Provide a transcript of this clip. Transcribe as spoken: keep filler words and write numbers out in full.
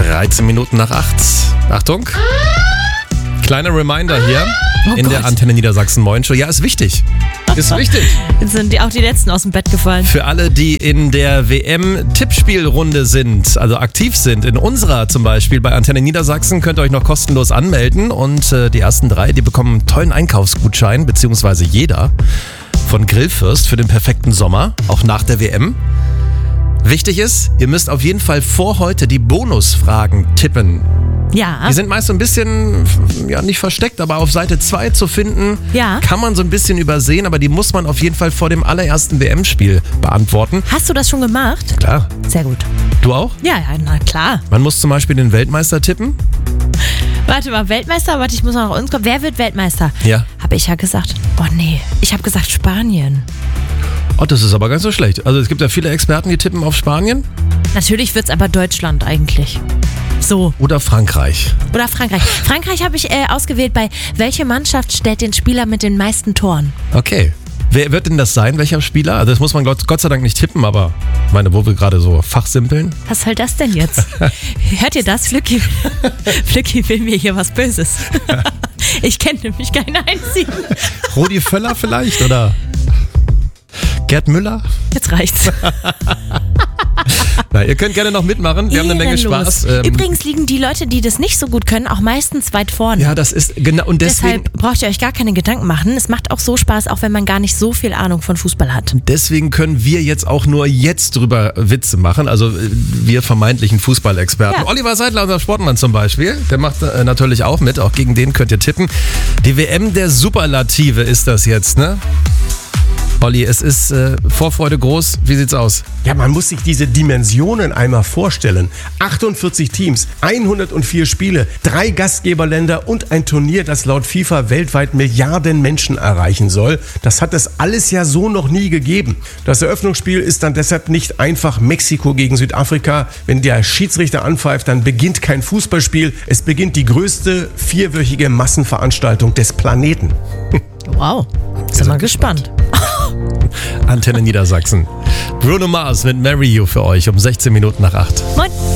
dreizehn Minuten nach acht. Achtung. Kleiner Reminder hier Oh in Gott. der Antenne Niedersachsen Morning Show. Ja, ist wichtig. Ist wichtig. Jetzt sind die, auch die Letzten aus dem Bett gefallen. Für alle, die in der W M-Tippspielrunde sind, also aktiv sind, in unserer zum Beispiel bei Antenne Niedersachsen, könnt ihr euch noch kostenlos anmelden. Und äh, die ersten drei, die bekommen einen tollen Einkaufsgutschein, beziehungsweise jeder, von Grillfürst für den perfekten Sommer, auch nach der W M. Wichtig ist, ihr müsst auf jeden Fall vor heute die Bonusfragen tippen. Ja. Die sind meist so ein bisschen, ja nicht versteckt, aber auf Seite zwei zu finden. Ja. Kann man so ein bisschen übersehen, aber die muss man auf jeden Fall vor dem allerersten W M-Spiel beantworten. Hast du das schon gemacht? Klar. Sehr gut. Du auch? Ja, ja, na klar. Man muss zum Beispiel den Weltmeister tippen. Warte mal, Weltmeister? Warte, ich muss noch nach uns kommen. Wer wird Weltmeister? Ja. Habe ich ja gesagt. Oh nee, ich habe gesagt Spanien. Oh, das ist aber ganz so schlecht. Also es gibt ja viele Experten, die tippen auf Spanien. Natürlich wird es aber Deutschland eigentlich. So. Oder Frankreich. Oder Frankreich. Frankreich habe ich äh, ausgewählt bei welche Mannschaft stellt den Spieler mit den meisten Toren? Okay. Wer wird denn das sein? Welcher Spieler? Also das muss man Gott, Gott sei Dank nicht tippen, aber ich meine, wo wir gerade so fachsimpeln. Was soll das denn jetzt? Hört ihr das? Flücki, Flücki will mir hier was Böses. Ich kenne nämlich keinen einzigen. Rudi Völler vielleicht? Oder Gerd Müller? Jetzt reicht's. Na, ihr könnt gerne noch mitmachen. Wir haben eine Menge Ehrenlos. Spaß. Ähm, Übrigens liegen die Leute, die das nicht so gut können, auch meistens weit vorne. ja, das ist genau. Und deswegen, Deshalb braucht ihr euch gar keine Gedanken machen. Es macht auch so Spaß, auch wenn man gar nicht so viel Ahnung von Fußball hat. deswegen können wir jetzt auch nur jetzt drüber Witze machen. Also äh, wir vermeintlichen Fußballexperten. Ja. Oliver Seidler, unser Sportmann zum Beispiel, der macht äh, natürlich auch mit. Auch gegen den könnt ihr tippen. Die W M der Superlative ist das jetzt, ne? Olli, es ist äh, Vorfreude groß. Wie sieht's aus? Ja, man muss sich diese Dimensionen einmal vorstellen. achtundvierzig Teams, hundertvier Spiele, drei Gastgeberländer und ein Turnier, das laut FIFA weltweit Milliarden Menschen erreichen soll. Das hat es alles ja so noch nie gegeben. Das Eröffnungsspiel ist dann deshalb nicht einfach Mexiko gegen Südafrika. Wenn der Schiedsrichter anpfeift, dann beginnt kein Fußballspiel. Es beginnt die größte vierwöchige Massenveranstaltung des Planeten. Wow, sind wir gespannt. Antenne Niedersachsen. Bruno Mars mit Marry You für euch um sechzehn Minuten nach acht. Moin.